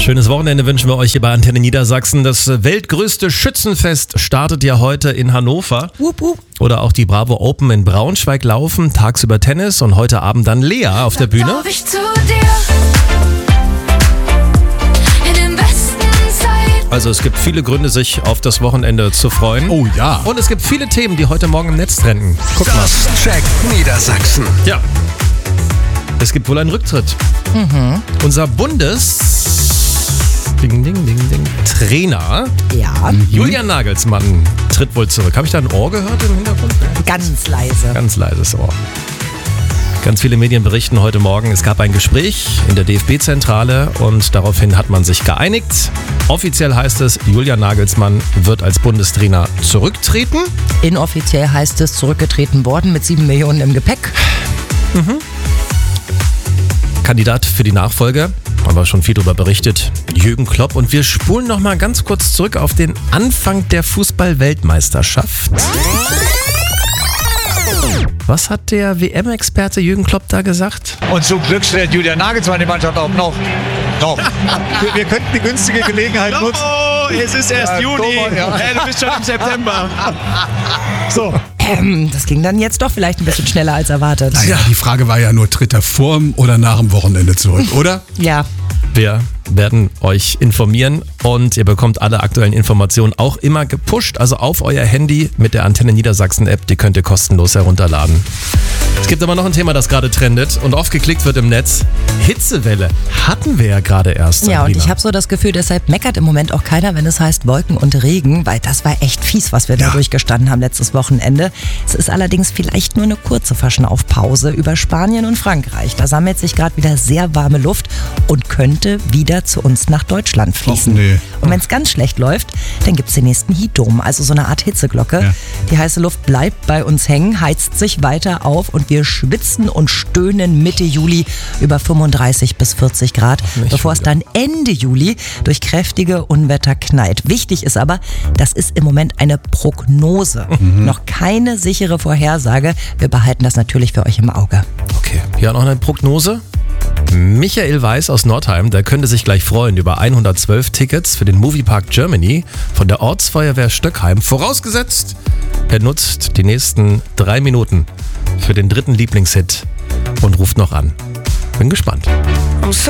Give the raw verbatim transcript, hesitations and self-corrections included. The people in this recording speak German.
Schönes Wochenende wünschen wir euch hier bei Antenne Niedersachsen. Das weltgrößte Schützenfest startet ja heute in Hannover. Wupp, wupp. Oder auch die Bravo Open in Braunschweig laufen. Tagsüber Tennis und heute Abend dann Lea auf der Bühne. Lauf ich zu dir in den besten Zeiten. Also es gibt viele Gründe, sich auf das Wochenende zu freuen. Oh ja. Und es gibt viele Themen, die heute Morgen im Netz trenden. Guck mal. Das checkt Niedersachsen. Ja. Es gibt wohl einen Rücktritt. Mhm. Unser Bundes... Ding, ding, ding, ding. Trainer Ja, Julian Nagelsmann tritt wohl zurück. Habe ich da ein Ohr gehört im Hintergrund? ganz leise. Ganz leises Ohr. Ganz viele Medien berichten heute Morgen, es gab ein Gespräch in der D F B-Zentrale und daraufhin hat man sich geeinigt. Offiziell heißt es, Julian Nagelsmann wird als Bundestrainer zurücktreten. Inoffiziell heißt es zurückgetreten worden mit sieben Millionen im Gepäck. Kandidat für die Nachfolge, haben wir schon viel darüber berichtet, Jürgen Klopp. Und wir spulen noch mal ganz kurz zurück auf den Anfang der Fußball-Weltmeisterschaft. Was hat der W M-Experte Jürgen Klopp da gesagt? Und zum Glück stellt Julian Nagelsmann die Mannschaft auch noch. noch. Wir, wir könnten die günstige Gelegenheit nutzen. Oh, es ist erst Ja, Juni. guck mal, ja. Hey, du bist schon im September. So. Ähm, das ging dann jetzt doch vielleicht ein bisschen schneller als erwartet. Naja, die Frage war ja nur, tritt er vor dem oder nach dem Wochenende zurück, oder? Ja, Wir werden euch informieren und ihr bekommt alle aktuellen Informationen auch immer gepusht, also auf euer Handy mit der Antenne Niedersachsen App, die könnt ihr kostenlos herunterladen. Es gibt aber noch ein Thema, das gerade trendet und oft geklickt wird im Netz. Hitzewelle hatten wir ja gerade erst. ja und Sabrina. ich habe so das Gefühl, deshalb meckert im Moment auch keiner, wenn es heißt Wolken und Regen, weil das war echt fies, was wir da Ja. durchgestanden haben letztes Wochenende. Es ist allerdings vielleicht nur eine kurze Verschnaufpause über Spanien und Frankreich. Da sammelt sich gerade wieder sehr warme Luft und könnte wieder zu uns nach Deutschland fließen. Och, nee. Und wenn es ganz schlecht läuft, dann gibt es den nächsten Heatdome, also so eine Art Hitzeglocke. Ja. Die heiße Luft bleibt bei uns hängen, heizt sich weiter auf und wir schwitzen und stöhnen Mitte Juli über fünfunddreißig bis vierzig Grad, nicht bevor es schon dann Ende Juli durch kräftige Unwetter knallt. Wichtig ist aber, das ist im Moment eine Prognose, noch keine sichere Vorhersage. Wir behalten das natürlich für euch im Auge. Okay, hier noch eine Prognose. Michael Weiß aus Nordheim, der könnte sich gleich freuen über hundertzwölf Tickets für den Moviepark Germany von der Ortsfeuerwehr Stöckheim. Vorausgesetzt, er nutzt die nächsten drei Minuten für den dritten Lieblingshit und ruft noch an. Bin gespannt. I'm so